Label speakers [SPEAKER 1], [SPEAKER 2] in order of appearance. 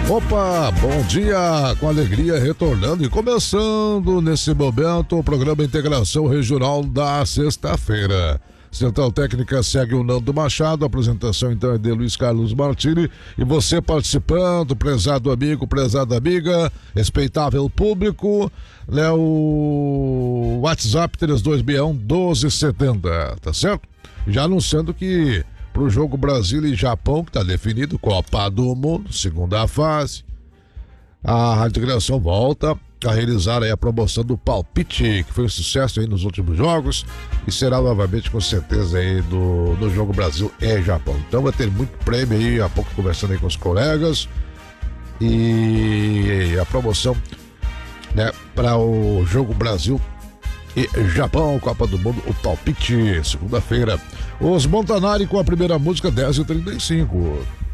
[SPEAKER 1] Opa, bom dia, com alegria retornando e começando nesse momento o programa Integração Regional da sexta-feira. Central Técnica segue o Nando Machado, a apresentação então é de Luiz Carlos Martini e você participando, prezado amigo, prezada amiga, respeitável público, né, o WhatsApp 3261-1270, tá certo? Já anunciando que pro jogo Brasil e Japão, que tá definido, Copa do Mundo, segunda fase, a integração volta a realizar aí a promoção do palpite, que foi um sucesso aí nos últimos jogos e será novamente com certeza aí no jogo Brasil e Japão. Então vai ter muito prêmio aí, há pouco conversando aí com os colegas, e a promoção, né, para o jogo Brasil e Japão, Copa do Mundo, o palpite, segunda-feira. Os Montanari com a primeira música, 10h35.